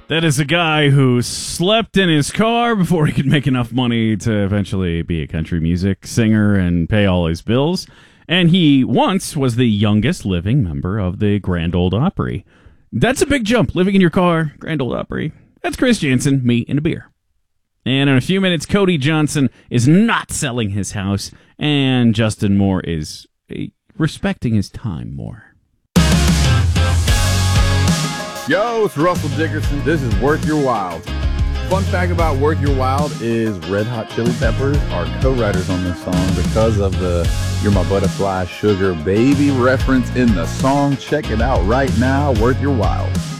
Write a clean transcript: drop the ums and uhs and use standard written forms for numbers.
That is a guy who slept in his car before he could make enough money to eventually be a country music singer and pay all his bills. And he once was the youngest living member of the Grand Ole Opry. That's a big jump, living in your car, Grand Ole Opry. That's Chris Jansen, me, and a beer. And in a few minutes, Cody Johnson is not selling his house, and Justin Moore is respecting his time more. Yo, it's Russell Dickerson. This is Worth Your Wild. Fun fact about Worth Your Wild is Red Hot Chili Peppers are co-writers on this song because of the You're My Butterfly Sugar Baby reference in the song. Check it out right now, Worth Your Wild.